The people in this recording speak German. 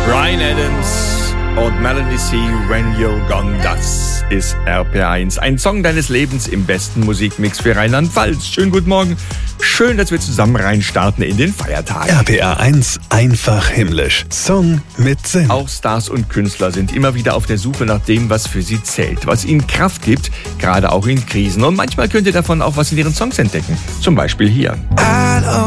Bryan Adams und Melanie C. When You're Gone, das ist RPR1. Ein Song deines Lebens im besten Musikmix für Rheinland-Pfalz. Schönen guten Morgen. Schön, dass wir zusammen reinstarten in den Feiertag. RPR1 einfach himmlisch. Song mit Sinn. Auch Stars und Künstler sind immer wieder auf der Suche nach dem, was für sie zählt, was ihnen Kraft gibt, gerade auch in Krisen. Und manchmal könnt ihr davon auch was in ihren Songs entdecken. Zum Beispiel hier.